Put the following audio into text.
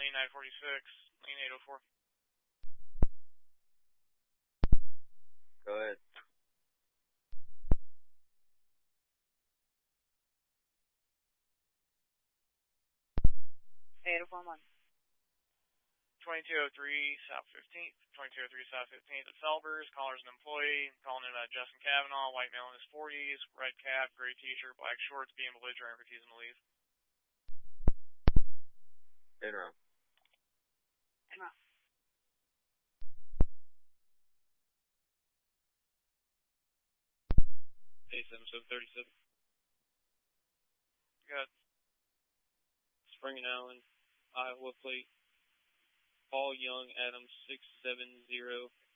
Lane 946, Lane 804. Go ahead. One. 2203 South 15th, 2203 South 15th at Selbers. Caller's an employee, calling in about Justin Kavanaugh, white male in his 40s, red cap, gray t-shirt, black shorts, being belligerent, refusing to leave. Enron. A7737. Good. Spring and Allen, Iowa plate. Paul Young, Adams 670.